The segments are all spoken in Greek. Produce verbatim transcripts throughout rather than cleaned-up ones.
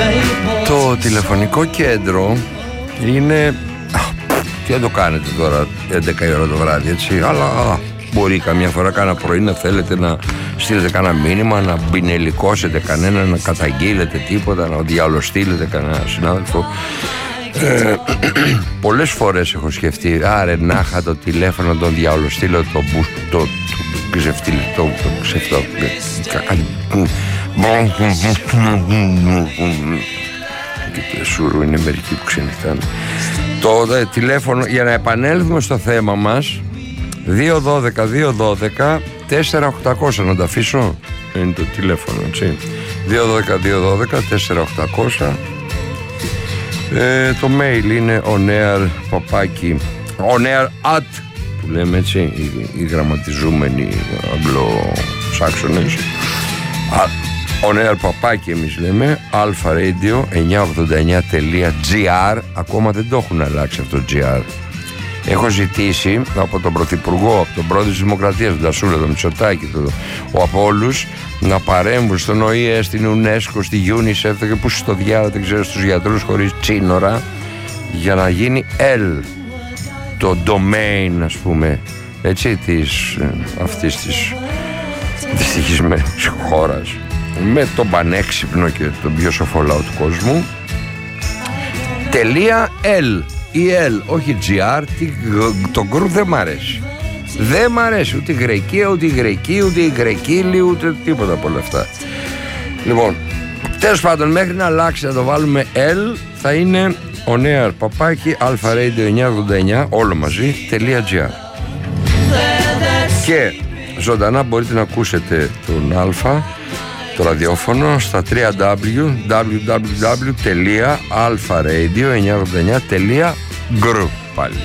Το τηλεφωνικό κέντρο είναι... Τι να το κάνετε τώρα έντεκα η ώρα το βράδυ, έτσι, αλλά μπορεί καμιά φορά κάνα πρωί να θέλετε να στείλετε κάνα μήνυμα, να μπινελικώσετε κανένα, να καταγγείλετε τίποτα, να διαολοστείλετε κανένα συνάδελφο. Ε, πολλές φορές έχω σκεφτεί, άρε να είχα το τηλέφωνο, τον διαολοστείλω, το μπου, το, το ξεφτύλι, το, το ξεφτό. Και σουρού είναι μερικοί που ξενυχτάνε. Το τηλέφωνο, για να επανέλθουμε στο θέμα μας, δύο δώδεκα δύο δώδεκα τέσσερα οκτακόσια, να το αφήσω, είναι το τηλέφωνο, έτσι, δύο δώδεκα δύο δώδεκα τέσσερα οκτακόσια. ε, το mail είναι onair παπάκι onair at, που λέμε, έτσι, οι, οι γραμματιζούμενοι αγγλοσάξονες, onair παπάκι εμείς λέμε, alpharadio εννιακόσια ογδόντα εννιά τελεία τζι άρ. Ακόμα δεν το έχουν αλλάξει αυτό το τζι άρ. Έχω ζητήσει από τον Πρωθυπουργό, από τον Πρόεδρο της Δημοκρατίας, τον Τασούλα, τον Μητσοτάκη, τον, ο από όλους, να παρέμβουν στον Ο Η Ε, στην UNESCO, στη UNICEF και που στο διάλογο, δεν ξέρω, στους γιατρούς χωρίς τσίνορα, για να γίνει L το domain, ας πούμε, έτσι, της, αυτής της δυστυχισμένης χώρας, με τον πανέξυπνο και τον πιο σοφό λαό του κόσμου. Τελεία L ή L, όχι τζι άρ. Το γκρου δεν μ' αρέσει. Δεν μ' αρέσει ούτε η γρεκία, ούτε η γρεκή, ούτε η γρεκίλη, ούτε τίποτα από όλα αυτά. Λοιπόν, τέλος πάντων, μέχρι να αλλάξει, να το βάλουμε L, θα είναι onair παπάκι alpharadio εννιακόσια ογδόντα εννιά, όλο μαζί, .gr. Και ζωντανά μπορείτε να ακούσετε τον Αλφα, το ραδιόφωνο, στα double-u double-u double-u double-u τελεία alpharadio εννιακόσια ογδόντα εννιά τελεία gr πάλι.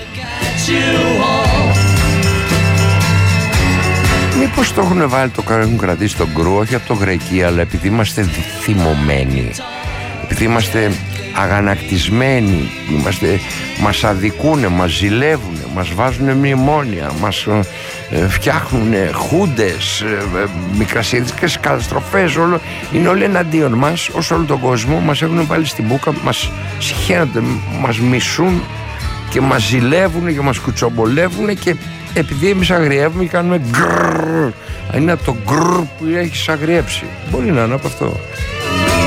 Μήπως το έχουν βάλει, το έχουν κρατήσει το γκρου, όχι από το γρεκί, αλλά επειδή είμαστε θυμωμένοι, επειδή είμαστε αγανακτισμένοι, είμαστε, μας αδικούνε, μας ζηλεύουνε, μας βάζουνε μνημόνια, μας ε, φτιάχνουνε χούντες, ε, ε, μικρασιατικές καταστροφές, όλο, είναι όλοι εναντίον μας, όσο όλο τον κόσμο μας έχουν βάλει στην μπούκα, μας συχαίνονται, μας μισούν και μας ζηλεύουνε και μας κουτσομπολεύουνε, και επειδή εμείς αγριεύουμε και κάνουμε γκρρρρ, είναι από το γκρρρ που έχεις αγριέψει. Μπορεί να είναι από αυτό.